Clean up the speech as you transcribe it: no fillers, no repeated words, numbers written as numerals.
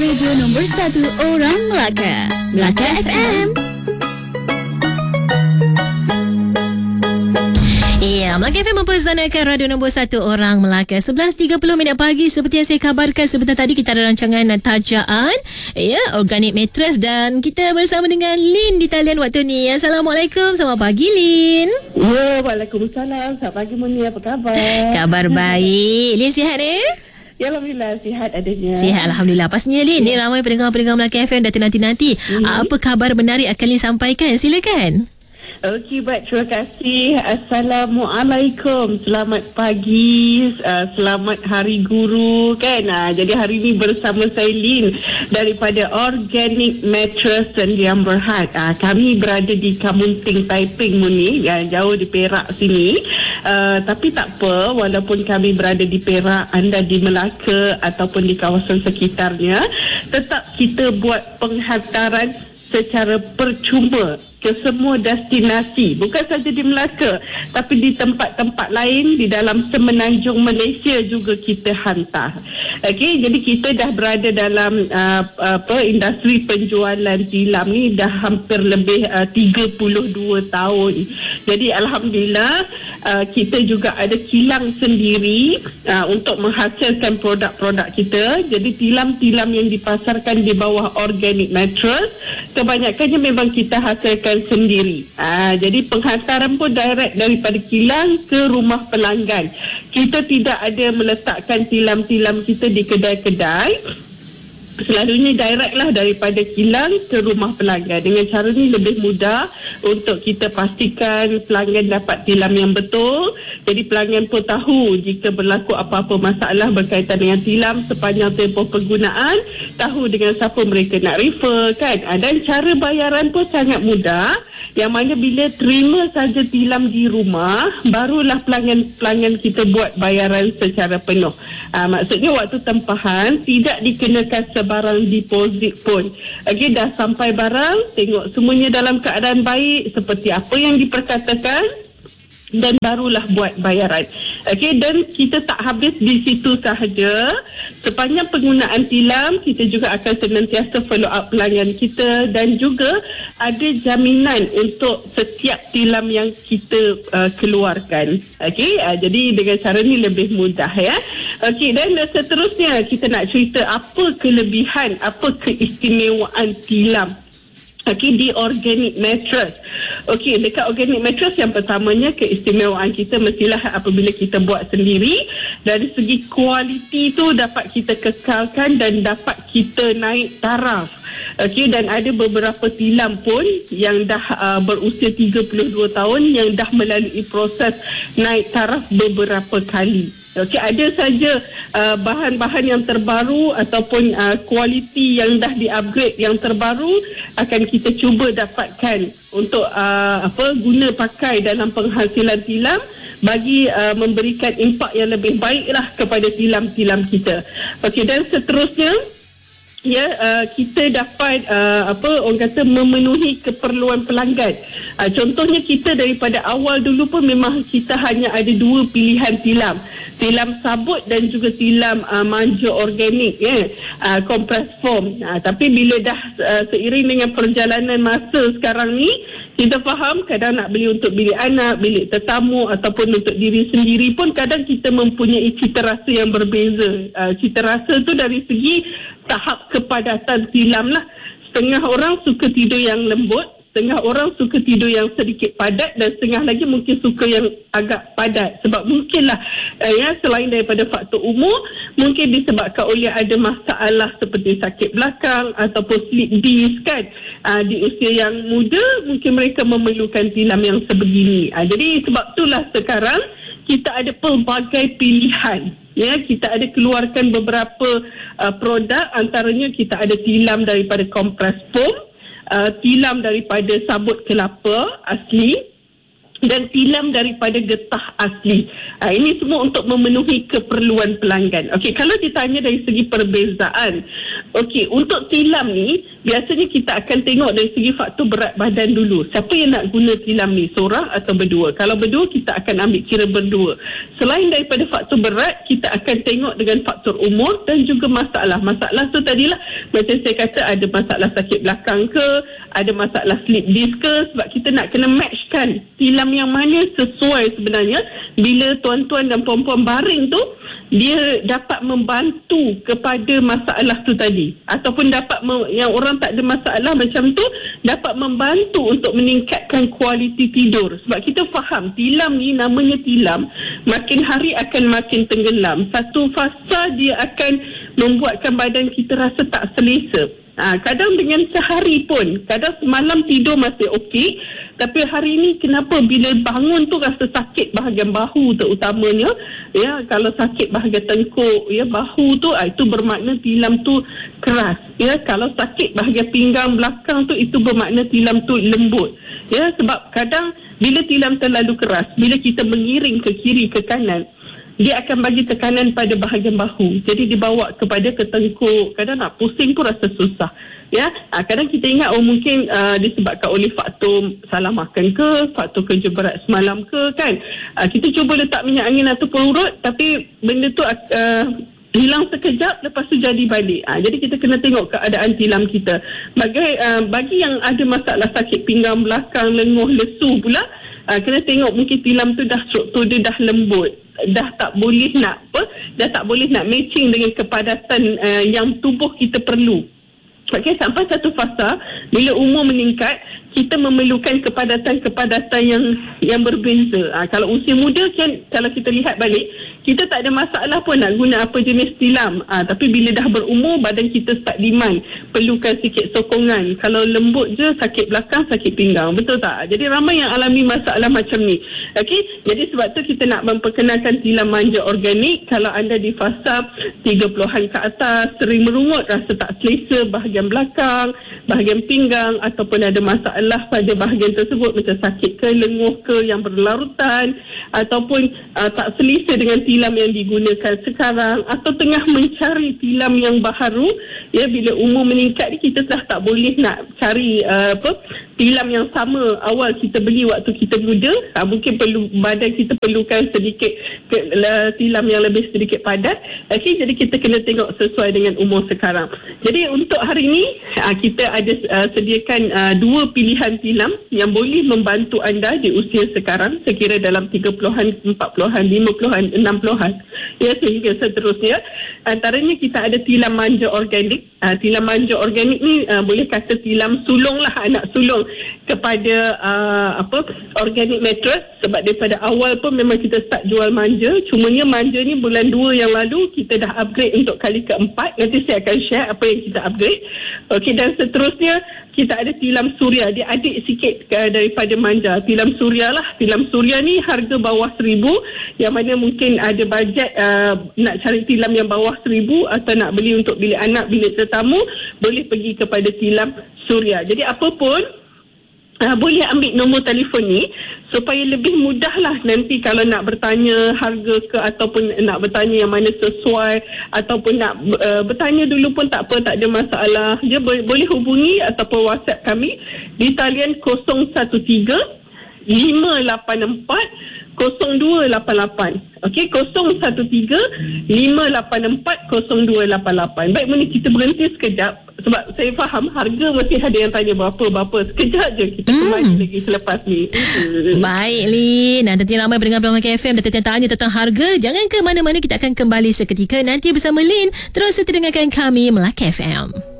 Radio nombor 1 orang Melaka. Melaka FM. Ya, Melaka FM mempersanakan radio nombor 1 orang Melaka. 11.30 pagi. Seperti yang saya kabarkan sebentar tadi, kita ada rancangan tajaan, ya, organic mattress, dan kita bersama dengan Lin di talian waktu ni. Assalamualaikum, selamat pagi Lin. Ya, waalaikumsalam. Selamat pagi Muni, apa khabar? Kabar baik. Lin sihat ni? Ya, Alhamdulillah sihat adanya. Sihat, Alhamdulillah. Pastinya Lin, ni ramai pendengar-pendengar Melaka FM dah nanti-nanti. Apa khabar menarik akan Lin sampaikan? Silakan. Okey, baik. Terima kasih. Assalamualaikum. Selamat pagi. Selamat Hari Guru kan. Jadi hari ini bersama saya Lin daripada Organic Mattress Sdn Bhd. Kami berada di Kamunting, Taiping Muni, jauh di Perak sini. Tapi tak apa, walaupun kami berada di Perak, anda di Melaka ataupun di kawasan sekitarnya, tetap kita buat penghantaran secara percuma ke semua destinasi, bukan saja di Melaka tapi di tempat-tempat lain di dalam semenanjung Malaysia juga kita hantar. Okey, jadi kita dah berada dalam industri penjualan tilam ni dah hampir lebih 32 tahun. Jadi alhamdulillah kita juga ada kilang sendiri untuk menghasilkan produk-produk kita. Jadi tilam-tilam yang dipasarkan di bawah Organic Mattress kebanyakannya memang kita hasilkan sendiri. Jadi penghantaran pun direct daripada kilang ke rumah pelanggan. Kita tidak ada meletakkan tilam-tilam kita di kedai-kedai. Selalunya direct lah daripada kilang ke rumah pelanggan. Dengan cara ni lebih mudah untuk kita pastikan pelanggan dapat tilam yang betul. Jadi pelanggan pun tahu jika berlaku apa-apa masalah berkaitan dengan tilam sepanjang tempoh penggunaan, tahu dengan siapa mereka nak refer kan. Dan cara bayaran pun sangat mudah, yang mana bila terima saja tilam di rumah, barulah pelanggan kita buat bayaran secara penuh. Maksudnya waktu tempahan tidak dikenakan sebarang deposit pun. Okey, dah sampai barang, tengok semuanya dalam keadaan baik seperti apa yang diperkatakan, dan barulah buat bayaran. Okey, dan kita tak habis di situ sahaja. Sepanjang penggunaan tilam, kita juga akan senantiasa follow up pelanggan kita, dan juga ada jaminan untuk setiap tilam yang kita keluarkan. Okey, jadi dengan cara ni lebih mudah ya. Okey, dan seterusnya kita nak cerita apa kelebihan, apa keistimewaan tilam di Organic Mattress. Okey, dekat Organic Mattress yang pertamanya keistimewaan kita mestilah apabila kita buat sendiri, dari segi kualiti tu dapat kita kekalkan dan dapat kita naik taraf. Okey, dan ada beberapa tilam pun yang dah berusia 32 tahun yang dah melalui proses naik taraf beberapa kali. Okey, ada saja bahan-bahan yang terbaru ataupun kualiti yang dah di-upgrade yang terbaru akan kita cuba dapatkan untuk guna pakai dalam penghasilan tilam bagi memberikan impak yang lebih baiklah kepada tilam-tilam kita. Okey, dan seterusnya kita dapat orang kata memenuhi keperluan pelanggan. Contohnya kita daripada awal dulu pun memang kita hanya ada dua pilihan tilam sabut dan juga tilam manja organik compress foam. Tapi bila dah seiring dengan perjalanan masa sekarang ni, kita faham kadang nak beli untuk bilik anak, bilik tetamu ataupun untuk diri sendiri pun kadang kita mempunyai cita rasa yang berbeza. Cita rasa tu dari segi tahap kepadatan tilam lah. Setengah orang suka tidur yang lembut, setengah orang suka tidur yang sedikit padat, dan setengah lagi mungkin suka yang agak padat. Sebab mungkinlah selain daripada faktor umur, mungkin disebabkan oleh ada masalah seperti sakit belakang ataupun sleep disc kan. Di usia yang muda mungkin mereka memerlukan tilam yang sebegini. Jadi sebab itulah sekarang kita ada pelbagai pilihan. Kita ada keluarkan beberapa produk, antaranya kita ada tilam daripada compress foam, tilam daripada sabut kelapa asli, dan tilam daripada getah asli. Ini semua untuk memenuhi keperluan pelanggan. Okey, kalau ditanya dari segi perbezaan, Okey, untuk tilam ni biasanya kita akan tengok dari segi faktor berat badan dulu. Siapa yang nak guna tilam ni, seorang atau berdua? Kalau berdua, kita akan ambil kira berdua. Selain daripada faktor berat, kita akan tengok dengan faktor umur dan juga masalah. Masalah tu tadilah macam saya kata, ada masalah sakit belakang ke, ada masalah slip disc ke, sebab kita nak kena matchkan tilam yang mana sesuai sebenarnya. Bila tuan-tuan dan puan-puan baring tu, dia dapat membantu kepada masalah tu tadi, ataupun dapat yang orang tak ada masalah macam tu dapat membantu untuk meningkatkan kualiti tidur. Sebab kita faham tilam ni namanya tilam, makin hari akan makin tenggelam. Satu fasa dia akan membuatkan badan kita rasa tak selesa. Kadang dengan sehari pun, kadang semalam tidur masih okey, tapi hari ni kenapa bila bangun tu rasa sakit bahagian bahu terutamanya, ya, kalau sakit bahagian tengkuk, ya, bahu tu, itu bermakna tilam tu keras, ya. Kalau sakit bahagian pinggang belakang tu, itu bermakna tilam tu lembut, ya. Sebab kadang bila tilam terlalu keras, bila kita mengiring ke kiri ke kanan, dia akan bagi tekanan pada bahagian bahu. Jadi dibawa kepada ketengkuk. Kadang nak pusing pun rasa susah. Ya, kadang kita ingat mungkin disebabkan oleh faktor salah makan ke, faktor kerja berat semalam ke, kan. Kita cuba letak minyak angin ataupun urut, tapi benda tu hilang sekejap, lepas tu jadi balik. Jadi kita kena tengok keadaan tilam kita. Bagi yang ada masalah sakit pinggang belakang, lenguh, lesu pula, kena tengok mungkin tilam tu dah struktur dia dah lembut, dah tak boleh nak matching dengan kepadatan yang tubuh kita perlu. Okay, sampai satu fasa bila umur meningkat, kita memerlukan kepadatan yang berbeza. Kalau usia muda kan, kalau kita lihat balik, kita tak ada masalah pun nak guna apa jenis tilam. Tapi bila dah berumur, badan kita start demand, perlukan sikit sokongan. Kalau lembut je, sakit belakang, sakit pinggang. Betul tak? Jadi ramai yang alami masalah macam ni. Okey, jadi sebab tu kita nak memperkenalkan tilam manja organik. Kalau anda di fasa 30-an ke atas, sering merungut, rasa tak selesa bahagian belakang, bahagian pinggang, ataupun ada masalah pada bahagian tersebut macam sakit ke, lenguh ke yang berlarutan, ataupun tak selesa dengan tilam yang digunakan sekarang, atau tengah mencari tilam yang baharu, ya, bila umur meningkat ni kita dah tak boleh nak cari tilam yang sama awal kita beli waktu kita muda. Mungkin badan kita perlukan sedikit tilam yang lebih sedikit padat. Okay, jadi kita kena tengok sesuai dengan umur sekarang. Jadi untuk hari ini kita ada sediakan dua pilihan tilam yang boleh membantu anda di usia sekarang, sekira dalam 30-an, 40-an, 50-an, 60-an, ya, sehingga seterusnya. Antaranya kita ada tilam manja organik. Tilam manja organik ni boleh kata tilam sulung lah, anak sulung kepada organic mattress. Sebab daripada awal pun memang kita start jual manja. Cumanya manja ni bulan 2 yang lalu kita dah upgrade untuk kali keempat. Nanti saya akan share apa yang kita upgrade. Okey, dan seterusnya kita ada tilam suria. Dia adik sikit daripada manja. Tilam suria lah. Tilam suria ni harga bawah 1,000. Yang mana mungkin ada bajet nak cari tilam yang bawah 1,000 atau nak beli untuk bilik anak, bilik tetamu, boleh pergi kepada tilam suria. Jadi apa pun, boleh ambil nombor telefon ni supaya lebih mudah lah nanti kalau nak bertanya harga ke, ataupun nak bertanya yang mana sesuai, ataupun nak bertanya dulu pun tak apa, tak ada masalah. Dia boleh hubungi ataupun WhatsApp kami di talian 013 584 0288. Okey, 013 584 0288. Baik, mana kita berhenti sekejap sebab saya faham harga mesti ada yang tanya berapa. Sekejap je kita kembali lagi selepas ni. Baik, Lin. Nanti ramai pendengar Melaka FM dah tanya tentang harga. Jangan ke mana-mana, kita akan kembali seketika nanti bersama Lin. Terus dengarkan kami Melaka FM.